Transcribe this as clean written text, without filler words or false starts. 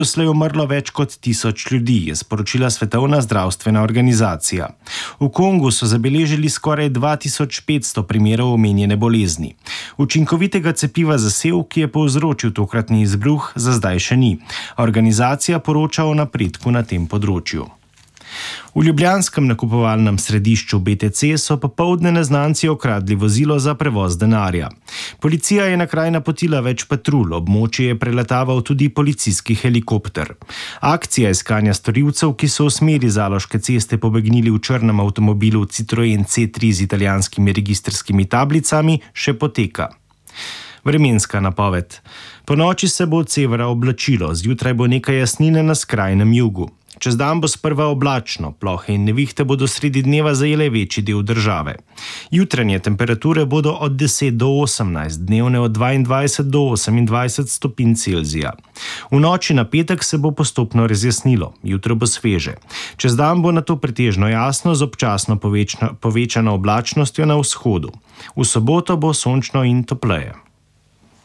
doslej umrlo več kot 1000 ljudi, je sporočila Svetovna zdravstvena organizacija. V Kongu so zabeležili skoraj 2500 primerov omenjene bolezni. Učinkovitega cepiva za sev, ki je povzročil tokratni izbruh, za zdaj še ni. Organizacija poroča o napredku na tem področju. V ljubljanskem nakupovalnem središču BTC so popoldne neznanci okradli vozilo za prevoz denarja. Policija je na kraj napotila več patrulj, območje je preletaval tudi policijski helikopter. Akcija iskanja storilcev, ki so v smeri Zaloške ceste pobegnili v črnem avtomobilu Citroen C3 z italijanskimi registrskimi tablicami, še poteka. Vremenska napoved. Ponoči se bo od severa oblačilo, zjutraj bo nekaj jasnine na skrajnem jugu. Čez dan bo sprva oblačno, plohe in nevihte bodo sredi dneva zajele večji del države. Jutranje temperature bodo od 10 do 18, dnevne od 22 do 28 stopinj Celzija. V noči na petek se bo postopno razjasnilo, jutro bo sveže. Čez dan bo nato pretežno jasno z občasno povečano oblačnostjo na vzhodu. V soboto bo sončno in topleje.